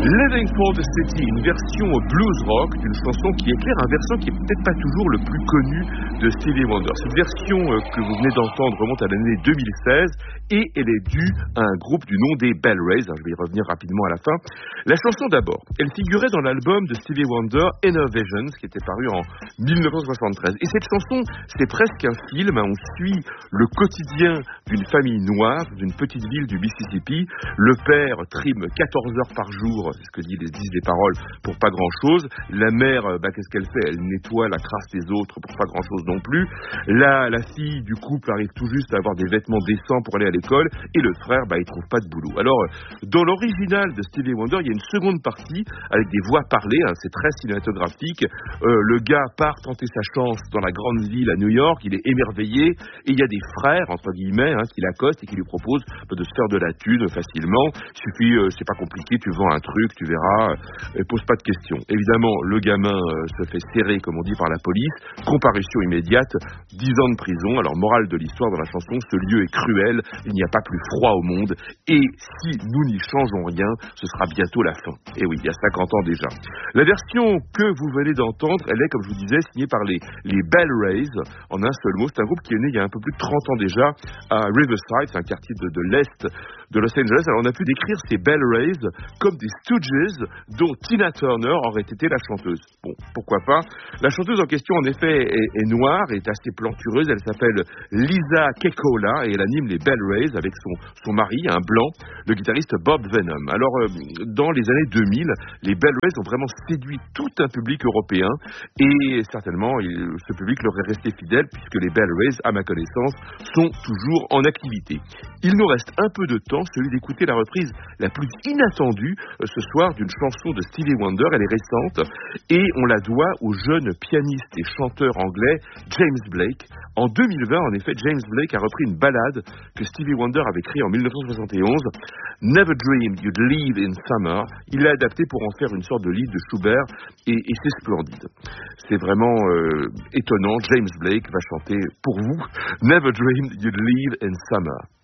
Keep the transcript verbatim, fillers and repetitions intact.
Living for the City, une version blues rock d'une chanson qui éclaire un versant qui est peut-être pas toujours le plus connu de Stevie Wonder. Cette version euh, que vous venez d'entendre remonte à l'année deux mille seize et elle est due à un groupe du nom des Bell Rays. Je vais y revenir rapidement à la fin. La chanson d'abord, elle figurait dans l'album de Stevie Wonder, Inner Visions, qui était paru en dix-neuf cent soixante-treize. Et cette chanson, c'est presque un film. Hein, on suit le quotidien d'une famille noire d'une petite ville du Mississippi. Le père trime quatorze heures par jour, c'est ce que disent les, disent les paroles, pour pas grand-chose. La mère, bah, qu'est-ce qu'elle fait? Elle nettoie la crasse des autres pour pas grand-chose non plus. La, la fille du couple arrive tout juste à avoir des vêtements décents pour aller à l'école. Et le frère, bah, il trouve pas de boulot. Alors, dans l'original de Stevie Wonder, il y a une seconde partie avec des voix parlées, hein, c'est très cinématographique. Euh, le gars part tenter sa chance dans la grande ville à New York, il est émerveillé, et il y a des frères, entre guillemets, hein, qui l'accostent et qui lui proposent bah, de se faire de la thune facilement. Il suffit, euh, c'est pas compliqué, tu vends un truc, tu verras, euh, pose pas de questions. Évidemment, le gamin euh, se fait serrer, comme on dit, par la police, comparution immédiate, dix ans de prison. Alors, morale de l'histoire dans la chanson, ce lieu est cruel, il n'y a pas plus froid au monde, et si nous n'y changeons rien, ce sera bientôt la fin. Et oui, il y a cinquante ans déjà. La version que vous venez d'entendre, elle est, comme je vous disais, signée par les, les Bell Rays, en un seul mot. C'est un groupe qui est né il y a un peu plus de trente ans déjà, à Riverside, c'est un quartier de, de l'Est de Los Angeles. Alors, on a pu décrire ces Bell Rays comme des Stooges, dont Tina Turner aurait été la chanteuse. Bon, pourquoi pas. La chanteuse en question, en effet, est, est noire, est assez plantureuse. Elle s'appelle Lisa Kekkola et elle anime les Bell Rays avec son, son mari, un blanc, le guitariste Bob Venom. Alors, euh, dans les années deux mille, les Bell Rays ont vraiment séduit tout un public européen et certainement, il, ce public leur est resté fidèle puisque les Bell Rays, à ma connaissance, sont toujours en activité. Il nous reste un peu de temps, celui d'écouter la reprise la plus inattendue euh, ce soir d'une chanson de Stevie Wonder. Elle est récente et on la doit au jeune pianiste et chanteur anglais James Blake. En deux mille vingt, en effet, James Blake a repris une ballade que Stevie Wonder avait créée en dix-neuf cent soixante et onze, Never Dreamed You'd Leave in Summer. Il l'a adapté pour en faire une sorte de lied de Schubert et, et c'est splendide. C'est vraiment euh, étonnant. James Blake va chanter pour vous Never Dreamed You'd Leave in Summer.